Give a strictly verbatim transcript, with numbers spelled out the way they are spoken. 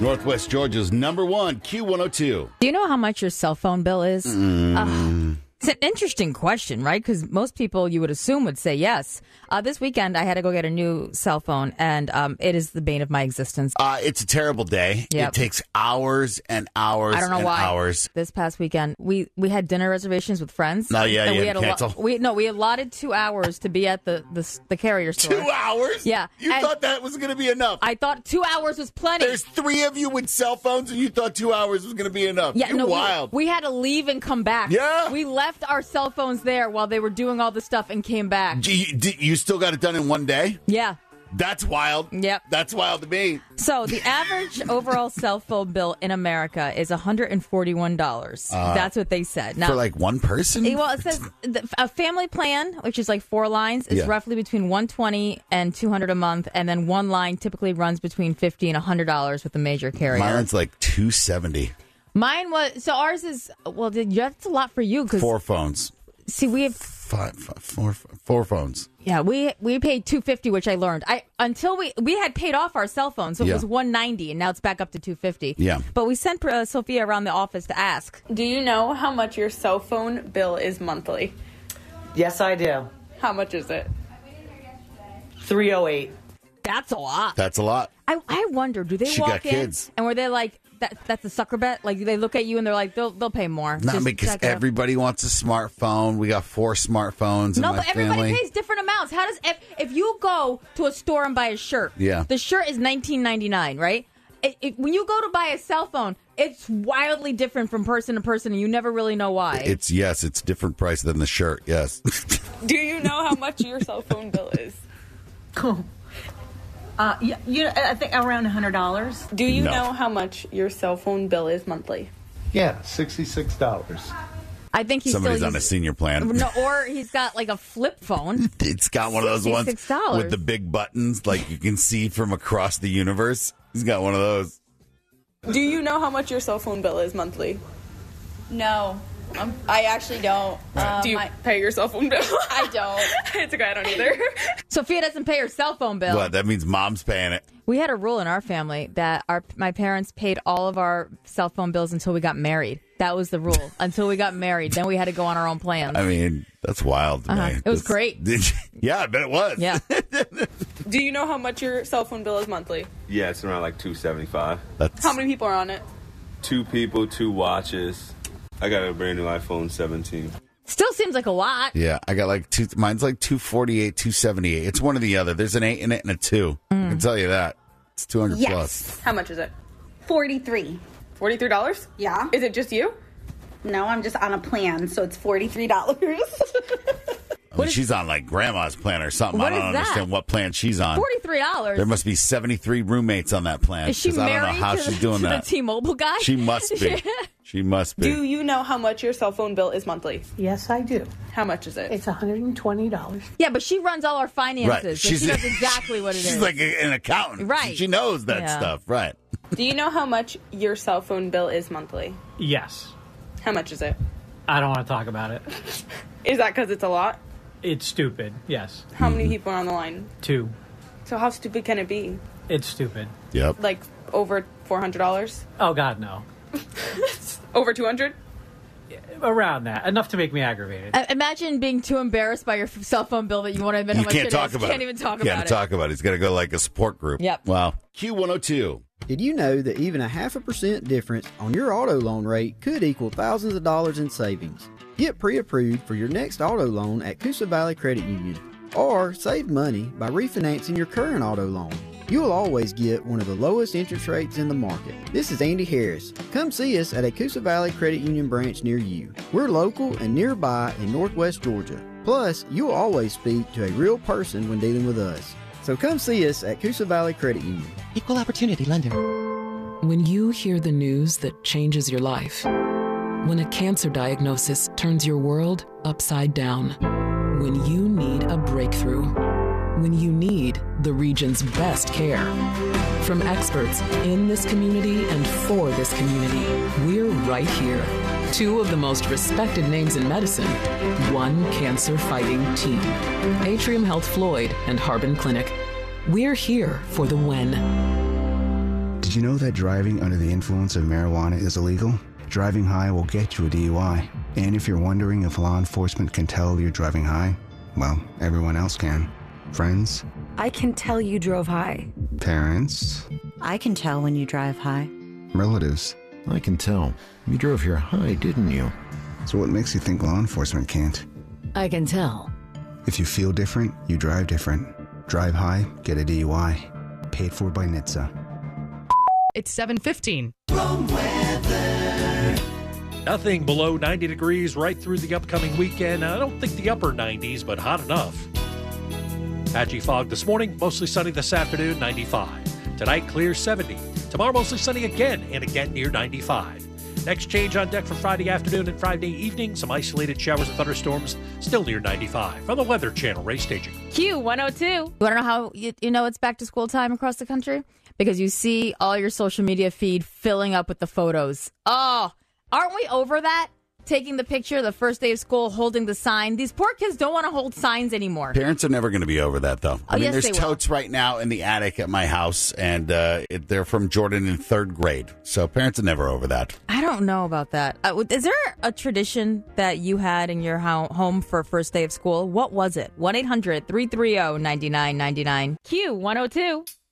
Northwest Georgia's number one, Q one oh two. Do you know how much your cell phone bill is? Mm. Uh, it's an interesting question, right? Because most people, you would assume, would say yes. Uh, this weekend, I had to go get a new cell phone, and um, it is the bane of my existence. Uh, it's a terrible day. Yep. It takes hours and hours I don't know and why. hours. This past weekend, we, we had dinner reservations with friends. Oh, yeah, and you we had had to a cancel? lo- we No, we allotted two hours to be at the, the, the carrier store. Two hours? Yeah. You and thought that was going to be enough. I thought two hours was plenty. There's three of you with cell phones, and you thought two hours was going to be enough. Yeah, You're no, wild. We, we had to leave and come back. Yeah. We left our cell phones there while they were doing all the stuff and came back. Do you, do you still got it done in one day? Yeah. That's wild. Yep. That's wild to me. So the average overall cell phone bill in America is one hundred forty-one dollars. Uh, That's what they said. Now, for like one person? Well, it says the, a family plan, which is like four lines, is Yeah. roughly between one hundred twenty dollars and two hundred dollars a month, and then one line typically runs between fifty dollars and one hundred dollars with a major carrier. Mine's like two hundred seventy dollars. Mine was, so ours is, well, that's a lot for you. Cause, Four phones. See, we have... Five, five, four, four phones. Yeah, we we paid two hundred fifty dollars, which I learned. I until we we had paid off our cell phone, so it Yeah. was one hundred ninety dollars, and now it's back up to two hundred fifty dollars. Yeah. But we sent uh, Sophia around the office to ask. Do you know how much your cell phone bill is monthly? Yes, I do. How much is it? three oh eight. That's a lot. That's a lot. I I wonder, do they She walk got in kids. and were they like, that that's a sucker bet? Like they look at you and they're like, they'll they'll pay more. Not Just because check it out. everybody wants a smartphone. We got four smartphones in No, my but everybody family. pays different amounts. How does if if you go to a store and buy a shirt? Yeah. The shirt is nineteen ninety-nine, right? It, it, when you go to buy a cell phone, it's wildly different from person to person, and you never really know why. It's yes, it's different price than the shirt. Yes. Do you know how much your cell phone bill is? Cool. Uh, you, you, I think around one hundred dollars. Do you No. know how much your cell phone bill is monthly? Yeah, sixty-six dollars. I think he's Somebody's still on a using- senior plan. No, or he's got like a flip phone. It's got one of those ones sixty-six dollars. with the big buttons, like you can see from across the universe. He's got one of those. Do you know how much your cell phone bill is monthly? No, um, I actually don't. Um, Do you I, pay your cell phone bill? I don't. It's okay, I don't either. Sophia doesn't pay her cell phone bill. What? That means mom's paying it. We had a rule in our family that our my parents paid all of our cell phone bills until we got married. That was the rule. Until we got married, then we had to go on our own plans. I mean, that's wild to Uh-huh. me. It was That's- great. Did you- yeah, I bet it was. Yeah. Do you know how much your cell phone bill is monthly? Yeah, it's around like two seventy-five. That's, How many people are on it? Two people, two watches. I got a brand new iPhone seventeen. Still seems like a lot. Yeah, I got like two. Mine's like two forty-eight, two seventy-eight. It's one or the other. There's an eight in it and a two. I Mm. can tell you that. It's two hundred Yes. plus. How much is it? forty-three. forty-three dollars? Yeah. Is it just you? No, I'm just on a plan, so it's forty-three dollars. I mean, she's on like grandma's plan or something. What I don't is that? understand what plan she's on. Forty-three dollars. There must be seventy-three roommates on that plan. Is she 'cause I don't married know how to, she's the, doing to that. the T-Mobile guy? She must be. She must be. Do you know how much your cell phone bill is monthly? Yes, I do. How much is it? It's one hundred twenty dollars. Yeah, but she runs all our finances. Right. So she knows exactly what it is. She's like a, an accountant. Right. She knows that Yeah. stuff. Right. Do you know how much your cell phone bill is monthly? Yes. How much is it? I don't want to talk about it. Is that because it's a lot? It's stupid. Yes. How many people are on the line? Two. So how stupid can it be? It's stupid. Yep. Like over four hundred dollars? Oh, God, no. Over two hundred? Around that. Enough to make me aggravated. Uh, Imagine being too embarrassed by your f- cell phone bill that you want to admit how You much can't it talk is. about Can't it. even talk Can't about it. talk about it. He's got to go like a support group. Yep. Wow. Q one oh two. Did you know that even a half a percent difference on your auto loan rate could equal thousands of dollars in savings? Get pre-approved for your next auto loan at Coosa Valley Credit Union, or save money by refinancing your current auto loan. You'll always get one of the lowest interest rates in the market. This is Andy Harris. Come see us at a Coosa Valley Credit Union branch near you. We're local and nearby in Northwest Georgia. Plus, you'll always speak to a real person when dealing with us. So come see us at Coosa Valley Credit Union. Equal Opportunity Lender. When you hear the news that changes your life, when a cancer diagnosis turns your world upside down, when you need a breakthrough, when you need the region's best care. From experts in this community and for this community, we're right here. Two of the most respected names in medicine, one cancer-fighting team. Atrium Health Floyd and Harbin Clinic. We're here for the when. Did Did you know that driving under the influence of marijuana is illegal? Driving high will get you a D U I. And if you're wondering if law enforcement can tell you're driving high, well, everyone else can. Friends? I can tell you drove high. Parents? I can tell when you drive high. Relatives? I can tell. You drove here high, didn't you? So what makes you think law enforcement can't? I can tell. If you feel different, you drive different. Drive high, get a D U I. Paid for by N H T S A. It's seven fifteen. Wrong weather. Nothing below ninety degrees right through the upcoming weekend. I don't think the upper nineties, but hot enough. Patchy fog this morning, mostly sunny this afternoon, ninety-five. Tonight, clear seventy. Tomorrow, mostly sunny again and again near ninety-five. Next change on deck for Friday afternoon and Friday evening. Some isolated showers and thunderstorms, still near ninety-five. From the Weather Channel, Ray Staging. Q one oh two. You want to know how you, you know it's back to school time across the country? Because you see all your social media feed filling up with the photos. Oh, aren't we over that? Taking the picture the first day of school, holding the sign. These poor kids don't want to hold signs anymore. Parents are never going to be over that, though. I Oh, mean, yes, there's they will. totes right now in the attic at my house, and uh, it, they're from Jordan in third grade. So parents are never over that. I don't know about that. Uh, is there a tradition that you had in your ho- home for first day of school? What was it? one eight hundred three three zero nine nine nine nine. Q one oh two.